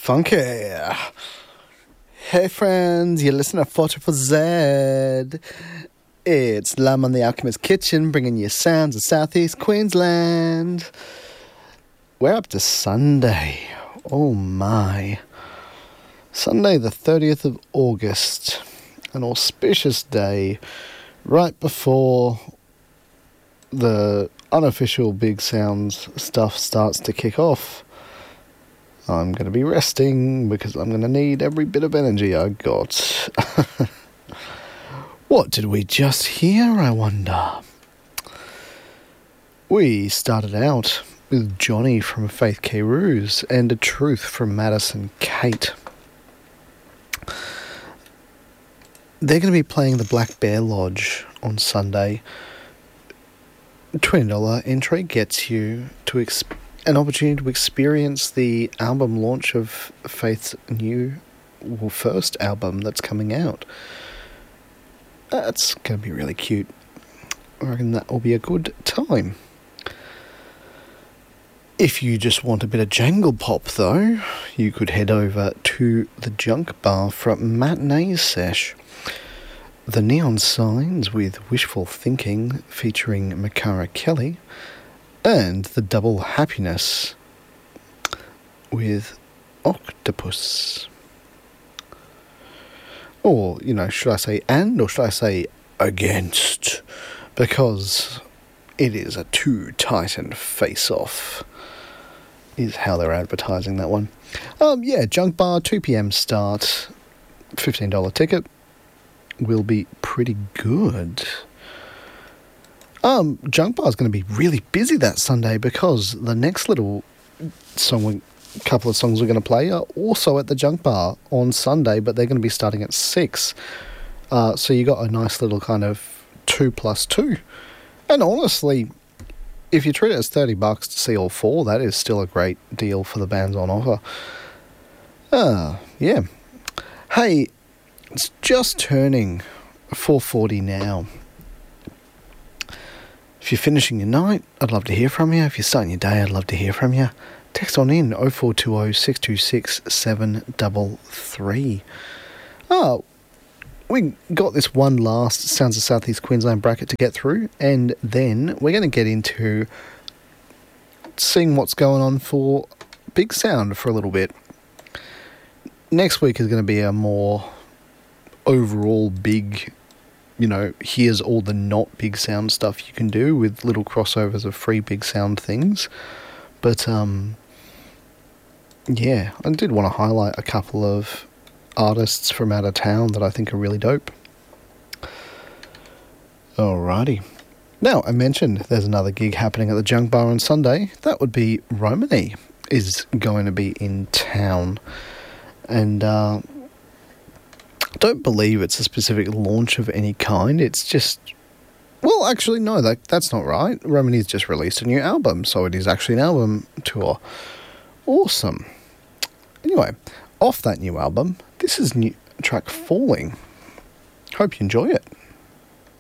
funky. Hey friends, you listen to 4ZZZ. It's Lamb on the Alchemist Kitchen, bringing you sounds of Southeast Queensland. We're up to Sunday. Oh my. Sunday the 30th of August. An auspicious day right before the unofficial Big Sounds stuff starts to kick off. I'm going to be resting because I'm going to need every bit of energy I got. What did we just hear, I wonder? We started out with Johnny from Faith K. Roos and A Truth from Madison Kate. They're going to be playing the Black Bear Lodge on Sunday. $20 entry gets you to an opportunity to experience the album launch of Faith's first album that's coming out. That's going to be really cute. I reckon that will be a good time. If you just want a bit of jangle pop, though, you could head over to the Junk Bar for a matinee sesh. The Neon Signs with Wishful Thinking featuring Makara Kelly, and the Double Happiness with Octopus. Or, should I say and, or should I say against? Because it is a two Titan face-off, is how they're advertising that one. Junk Bar, 2 p.m. start, $15 ticket. Will be pretty good. Junk Bar is going to be really busy that Sunday because the next couple of songs we're going to play are also at the Junk Bar on Sunday, but they're going to be starting at 6. So you got a nice little kind of 2+2. And honestly, if you treat it as $30 to see all 4, that is still a great deal for the bands on offer. Yeah. Hey, it's just turning 4:40 now. If you're finishing your night, I'd love to hear from you. If you're starting your day, I'd love to hear from you. Text on in 0420 626 733. We got this one last Sounds of Southeast Queensland bracket to get through, and then we're going to get into seeing what's going on for Big Sound for a little bit. Next week is going to be a more overall big, here's all the not Big Sound stuff you can do with little crossovers of free Big Sound things. But, I did want to highlight a couple of artists from out of town that I think are really dope. Alrighty. Now, I mentioned there's another gig happening at the Junk Bar on Sunday. That would be Romany is going to be in town. And, don't believe it's a specific launch of any kind. It's just... Well, actually, no, that's not right. Romany's just released a new album, so it is actually an album tour. Awesome. Anyway, off that new album, this is new track Falling. Hope you enjoy it.